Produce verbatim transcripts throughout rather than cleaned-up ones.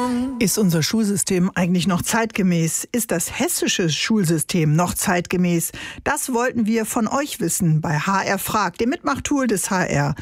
Ist unser Schulsystem eigentlich noch zeitgemäß? Ist das hessische Schulsystem noch zeitgemäß? Das wollten wir von euch wissen bei H R fragt, dem Mitmachtool des H R.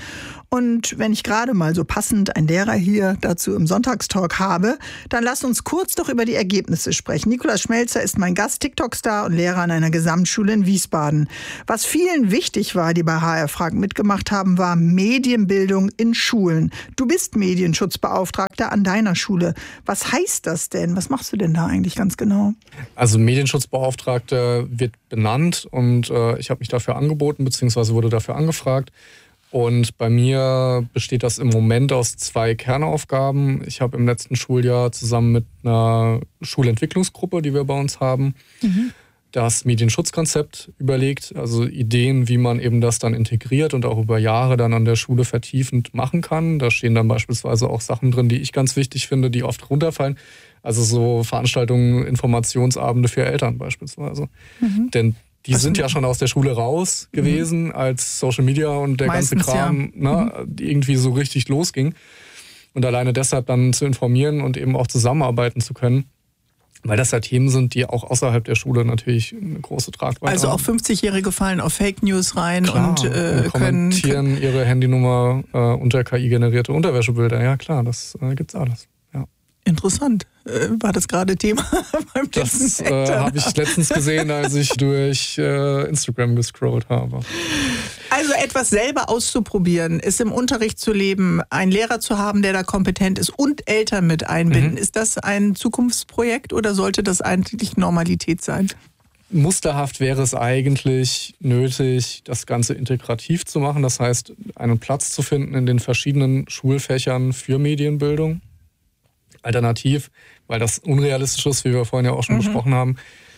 Und wenn ich gerade mal so passend einen Lehrer hier dazu im Sonntagstalk habe, dann lasst uns kurz doch über die Ergebnisse sprechen. Nikolaus Schmelzer ist mein Gast, TikTok-Star und Lehrer an einer Gesamtschule in Wiesbaden. Was vielen wichtig war, die bei H R fragt mitgemacht haben, war Medienbildung in Schulen. Du bist Medienschutzbeauftragter an deiner Schule. Was heißt das denn? Was machst du denn da eigentlich ganz genau? Also Medienschutzbeauftragter wird benannt und äh, ich habe mich dafür angeboten bzw. wurde dafür angefragt. Und bei mir besteht das im Moment aus zwei Kernaufgaben. Ich habe im letzten Schuljahr zusammen mit einer Schulentwicklungsgruppe, die wir bei uns haben, mhm. das Medienschutzkonzept überlegt. Also Ideen, wie man eben das dann integriert und auch über Jahre dann an der Schule vertiefend machen kann. Da stehen dann beispielsweise auch Sachen drin, die ich ganz wichtig finde, die oft runterfallen. Also so Veranstaltungen, Informationsabende für Eltern beispielsweise. Mhm. Denn die Was sind ja schon aus der Schule raus gewesen, mhm. als Social Media und der Meistens, ganze Kram ja. ne, mhm. irgendwie so richtig losging. Und alleine deshalb dann zu informieren und eben auch zusammenarbeiten zu können, weil das ja Themen sind, die auch außerhalb der Schule natürlich eine große Tragweite also haben. Also auch fünfzigjährige fallen auf Fake News rein. Klar, und, äh, und kommentieren können, ihre Handynummer äh, unter K I-generierte Unterwäschebilder. Ja klar, das äh, gibt's alles. Ja. Interessant. War das gerade Thema beim Das äh, habe ich letztens gesehen, als ich durch äh, Instagram gescrollt habe. Also etwas selber auszuprobieren, es im Unterricht zu leben, einen Lehrer zu haben, der da kompetent ist und Eltern mit einbinden. Mhm. Ist das ein Zukunftsprojekt oder sollte das eigentlich Normalität sein? Musterhaft wäre es eigentlich nötig, das Ganze integrativ zu machen. Das heißt, einen Platz zu finden in den verschiedenen Schulfächern für Medienbildung. Alternativ, weil das unrealistisch ist, wie wir vorhin ja auch schon mhm. besprochen haben,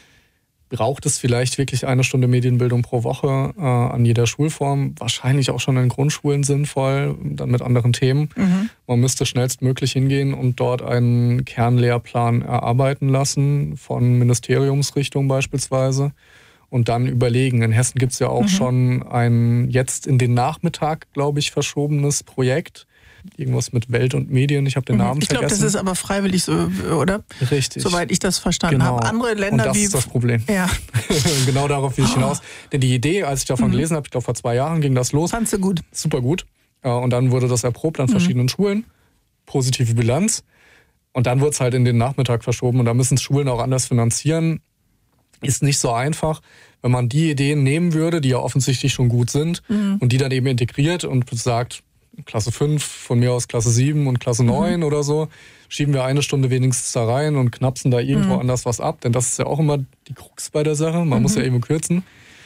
braucht es vielleicht wirklich eine Stunde Medienbildung pro Woche äh, an jeder Schulform. Wahrscheinlich auch schon in Grundschulen sinnvoll, dann mit anderen Themen. Mhm. Man müsste schnellstmöglich hingehen und dort einen Kernlehrplan erarbeiten lassen, von Ministeriumsrichtung beispielsweise. Und dann überlegen. In Hessen gibt es ja auch mhm. schon ein jetzt in den Nachmittag, glaube ich, verschobenes Projekt. Irgendwas mit Welt und Medien, ich habe den Namen ich glaub, vergessen. Ich glaube, das ist aber freiwillig so, oder? Richtig. Soweit ich das verstanden genau. habe. Andere Länder und das wie... ist das Problem. Ja. Genau darauf will ich hinaus. Oh. Denn die Idee, als ich davon mhm. gelesen habe, ich glaube vor zwei Jahren ging das los. Fandst du gut? Super gut. Und dann wurde das erprobt an verschiedenen mhm. Schulen. Positive Bilanz. Und dann wurde es halt in den Nachmittag verschoben. Und da müssen Schulen auch anders finanzieren. Ist nicht so einfach, wenn man die Ideen nehmen würde, die ja offensichtlich schon gut sind, mhm. und die dann eben integriert und sagt, Klasse fünf, von mir aus Klasse sieben und Klasse neun mhm. oder so, schieben wir eine Stunde wenigstens da rein und knapsen da irgendwo mhm. anders was ab, denn das ist ja auch immer die Krux bei der Sache, man mhm. muss ja eben kürzen.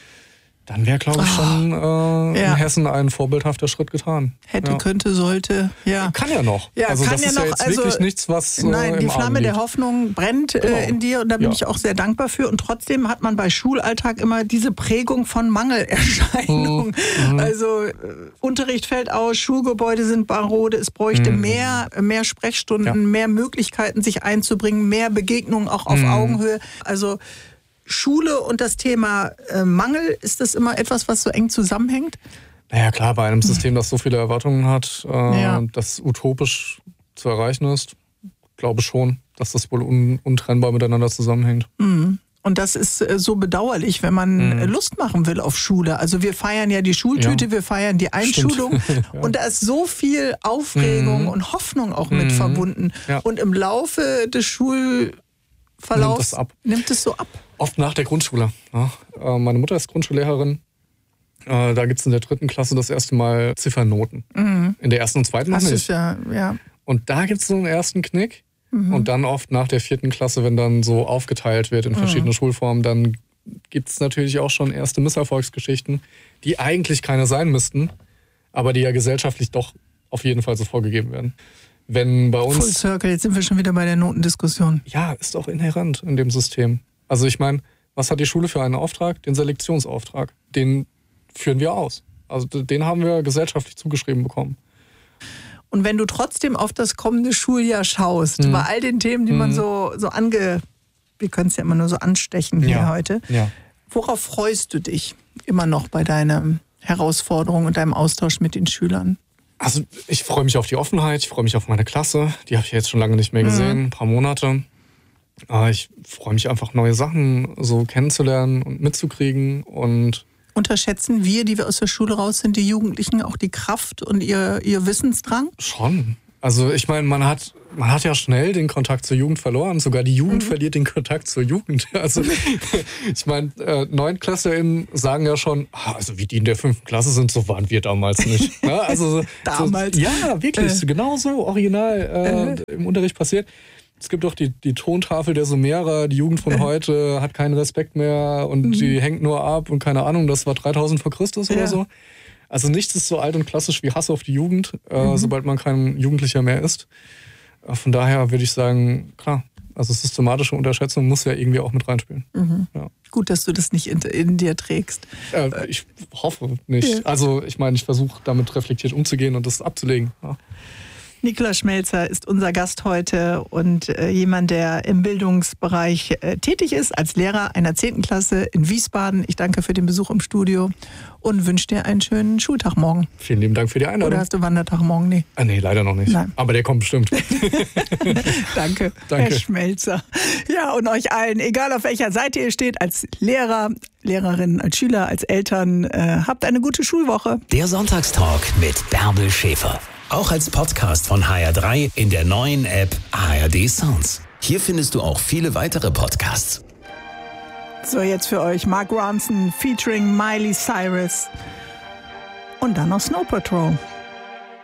Dann wäre, glaube ich, schon äh, ja. in Hessen ein vorbildhafter Schritt getan. Hätte, ja. könnte, sollte, ja. Kann ja noch. Ja, also kann das ja ist noch, ja jetzt also, wirklich nichts, was äh, Nein, die im Flamme Argen der liegt. Hoffnung brennt Genau. äh, in dir und da bin ja. ich auch sehr dankbar für. Und trotzdem hat man bei Schulalltag immer diese Prägung von Mangelerscheinungen. Mhm. Also äh, Unterricht fällt aus, Schulgebäude sind marode, es bräuchte mhm. mehr, mehr Sprechstunden, ja. mehr Möglichkeiten, sich einzubringen, mehr Begegnungen auch auf mhm. Augenhöhe. Also Schule und das Thema äh, Mangel, ist das immer etwas, was so eng zusammenhängt? Naja klar, bei einem System, das so viele Erwartungen hat, äh, ja. das utopisch zu erreichen ist, glaube schon, dass das wohl un- untrennbar miteinander zusammenhängt. Mhm. Und das ist äh, so bedauerlich, wenn man mhm. äh, Lust machen will auf Schule. Also wir feiern ja die Schultüte, ja. wir feiern die Einschulung ja. und da ist so viel Aufregung mhm. und Hoffnung auch mhm. mit verbunden. Ja. Und im Laufe des Schulverlaufs nimmt es ab. Nimmt es so ab. Oft nach der Grundschule. Ja. Meine Mutter ist Grundschullehrerin. Da gibt es in der dritten Klasse das erste Mal Ziffernoten. Mhm. In der ersten und zweiten noch nicht. Ja, ja. Und da gibt es so einen ersten Knick. Mhm. Und dann oft nach der vierten Klasse, wenn dann so aufgeteilt wird in verschiedene mhm. Schulformen, dann gibt es natürlich auch schon erste Misserfolgsgeschichten, die eigentlich keine sein müssten, aber die ja gesellschaftlich doch auf jeden Fall so vorgegeben werden. Wenn bei uns... Full Circle, jetzt sind wir schon wieder bei der Notendiskussion. Ja, ist auch inhärent in dem System. Also ich meine, was hat die Schule für einen Auftrag? Den Selektionsauftrag. Den führen wir aus. Also den haben wir gesellschaftlich zugeschrieben bekommen. Und wenn du trotzdem auf das kommende Schuljahr schaust, hm. bei all den Themen, die hm. man so, so ange... Wir können es ja immer nur so anstechen hier ja. heute. Ja. Worauf freust du dich immer noch bei deiner Herausforderung und deinem Austausch mit den Schülern? Also ich freue mich auf die Offenheit, ich freue mich auf meine Klasse. Die habe ich jetzt schon lange nicht mehr gesehen, mhm. ein paar Monate. Aber ich freue mich einfach, neue Sachen so kennenzulernen und mitzukriegen. Und unterschätzen wir, die wir aus der Schule raus sind, die Jugendlichen, auch die Kraft und ihr, ihr Wissensdrang? Schon. Also ich meine, man hat, man hat ja schnell den Kontakt zur Jugend verloren. Sogar die Jugend mhm. verliert den Kontakt zur Jugend. Also ich meine, äh, NeunklässlerInnen sagen ja schon, also wie die in der fünften Klasse sind, so waren wir damals nicht. Ja, also damals? So, ja, wirklich. Äh. Genau so original äh, äh. im Unterricht passiert. Es gibt auch die, die Tontafel der Sumerer, die Jugend von heute hat keinen Respekt mehr und mhm. die hängt nur ab und keine Ahnung, das war dreitausend vor Christus ja. oder so. Also nichts ist so alt und klassisch wie Hass auf die Jugend, äh, mhm. sobald man kein Jugendlicher mehr ist. Äh, von daher würde ich sagen, klar, also systematische Unterschätzung muss ja irgendwie auch mit reinspielen. Mhm. Ja. Gut, dass du das nicht in, in dir trägst. Äh, ich hoffe nicht. Ja. Also ich meine, ich versuche damit reflektiert umzugehen und das abzulegen. Ja. Niklas Schmelzer ist unser Gast heute und äh, jemand, der im Bildungsbereich äh, tätig ist, als Lehrer einer zehnten Klasse in Wiesbaden. Ich danke für den Besuch im Studio und wünsche dir einen schönen Schultag morgen. Vielen lieben Dank für die Einladung. Oder hast du Wandertag morgen? Nee. Ah, nee, leider noch nicht. Nein. Aber der kommt bestimmt. Danke, Danke, Herr Schmelzer. Ja, und euch allen, egal auf welcher Seite ihr steht, als Lehrer, Lehrerinnen, als Schüler, als Eltern, äh, habt eine gute Schulwoche. Der Sonntagstalk mit Bärbel Schäfer. Auch als Podcast von H R drei in der neuen App H R D Sounds. Hier findest du auch viele weitere Podcasts. So, jetzt für euch Mark Ronson featuring Miley Cyrus und dann noch Snow Patrol.